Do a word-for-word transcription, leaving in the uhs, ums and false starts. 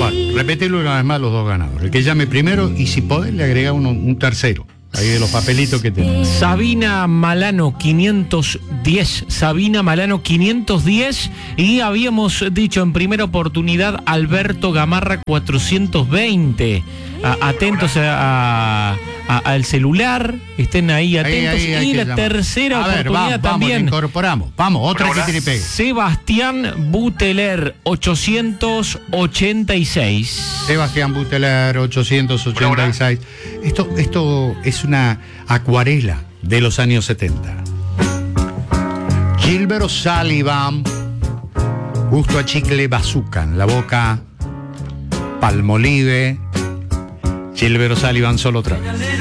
Bueno, repetilo una vez más los dos ganadores. El que llame primero y si podés le agrega uno, un tercero. Ahí de los papelitos que tenés. Sabina Malano quinientos diez. Sabina Malano quinientos diez. Y habíamos dicho en primera oportunidad Alberto Gamarra cuatrocientos veinte. A, atentos a, a, a, al celular. Estén ahí atentos. Ahí, ahí, y la llamar. tercera a ver, oportunidad vamos, también. Vamos, incorporamos. Vamos, otra que tiene pegue. Sebastián Buteler ochocientos ochenta y seis. Sebastián Buteler ochocientos ochenta y seis. Esto, esto es una acuarela de los años setenta. Gilbert O'Sullivan, gusto a chicle bazooka en la boca, Palmolive. Gilbert O'Sullivan solo otra vez.